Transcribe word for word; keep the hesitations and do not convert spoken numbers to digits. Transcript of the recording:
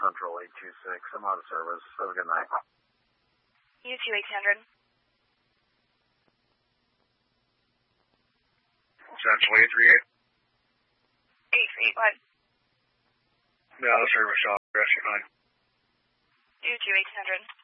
Central eight two six. I'm out of service. Have a good night. U two eight hundred. Central eight three eight. eight three eight, what? Yeah, out of service, Sean. Rest your fine. U two eight hundred.